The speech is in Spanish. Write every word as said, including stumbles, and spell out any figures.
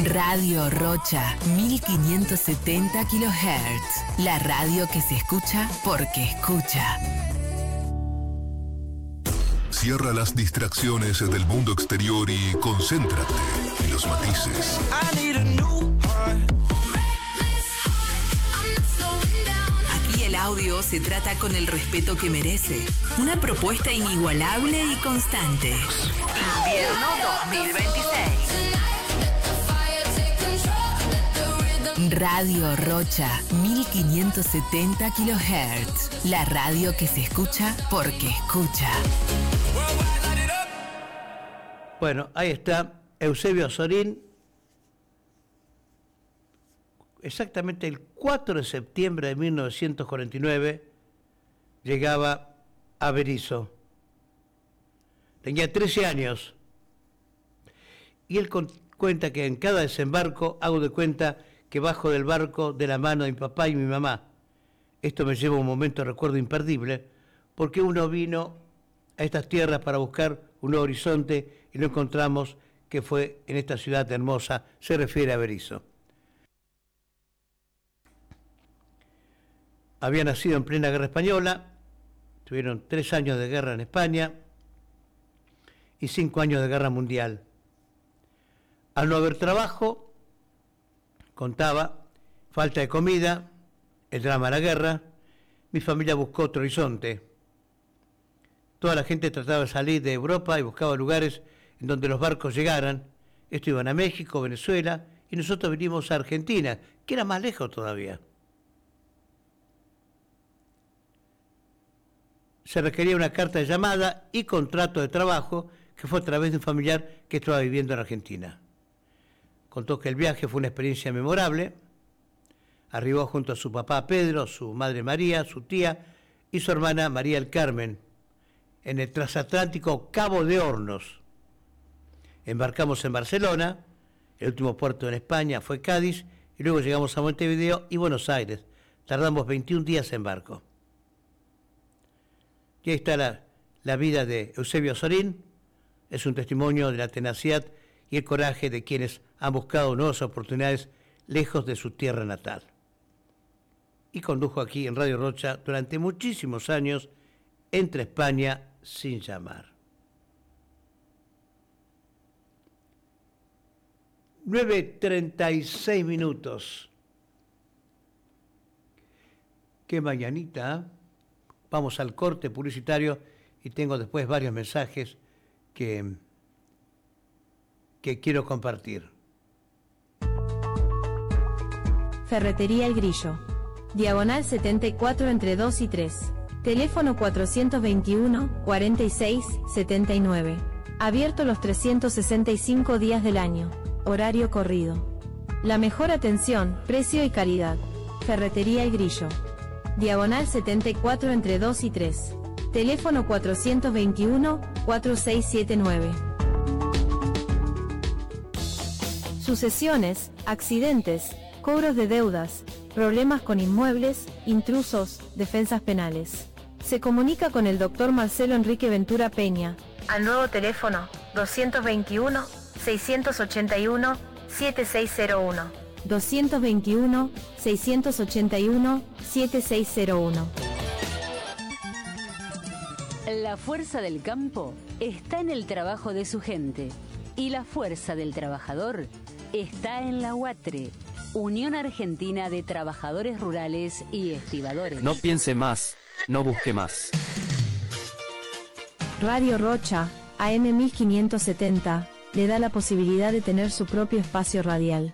Radio Rocha, mil quinientos setenta kilohertz. La radio que se escucha porque escucha. Cierra las distracciones del mundo exterior y concéntrate en los matices. Aquí el audio se trata con el respeto que merece. Una propuesta inigualable y constante. Invierno dos mil veintiséis. Radio Rocha, mil quinientos setenta kilohertz. La radio que se escucha porque escucha. Bueno, ahí está Eusebio Sorín. Exactamente el cuatro de septiembre de mil novecientos cuarenta y nueve llegaba a Berisso. Tenía trece años. Y él con, cuenta que en cada desembarco hago de cuenta que bajo del barco de la mano de mi papá y mi mamá. Esto me lleva a un momento de recuerdo imperdible, porque uno vino a estas tierras para buscar un nuevo horizonte y lo encontramos que fue en esta ciudad hermosa, se refiere a Berisso. Había nacido en plena guerra española, tuvieron tres años de guerra en España y cinco años de guerra mundial. Al no haber trabajo, contaba, falta de comida, el drama de la guerra, mi familia buscó otro horizonte. Toda la gente trataba de salir de Europa y buscaba lugares en donde los barcos llegaran. Esto iban a México, Venezuela, y nosotros vinimos a Argentina, que era más lejos todavía. Se requería una carta de llamada y contrato de trabajo que fue a través de un familiar que estaba viviendo en Argentina. Contó que el viaje fue una experiencia memorable. Arribó junto a su papá Pedro, su madre María, su tía y su hermana María del Carmen en el transatlántico Cabo de Hornos. Embarcamos en Barcelona, el último puerto en España fue Cádiz y luego llegamos a Montevideo y Buenos Aires. Tardamos veintiún días en barco. Y ahí está la, la vida de Eusebio Sorín. Es un testimonio de la tenacidad y el coraje de quienes han buscado nuevas oportunidades lejos de su tierra natal. Y condujo aquí en Radio Rocha durante muchísimos años Entre España sin llamar. nueve treinta y seis minutos. Qué mañanita, ¿eh? Vamos al corte publicitario y tengo después varios mensajes que... que quiero compartir. Ferretería El Grillo. Diagonal setenta y cuatro entre dos y tres. Teléfono cuatrocientos veintiuno, cuarenta y seis, setenta y nueve. Abierto los trescientos sesenta y cinco días del año. Horario corrido. La mejor atención, precio y calidad. Ferretería El Grillo. Diagonal setenta y cuatro entre dos y tres. Teléfono cuatrocientos veintiuno, cuarenta y seis setenta y nueve. Sucesiones, accidentes, cobros de deudas, problemas con inmuebles, intrusos, defensas penales. Se comunica con el doctor Marcelo Enrique Ventura Peña al nuevo teléfono doscientos veintiuno, seiscientos ochenta y uno, setenta y seis cero uno. doscientos veintiuno, seiscientos ochenta y uno, setenta y seis cero uno. La fuerza del campo está en el trabajo de su gente y la fuerza del trabajador está en la UATRE, Unión Argentina de Trabajadores Rurales y Estibadores. No piense más, no busque más. Radio Rocha, A M mil quinientos setenta, le da la posibilidad de tener su propio espacio radial.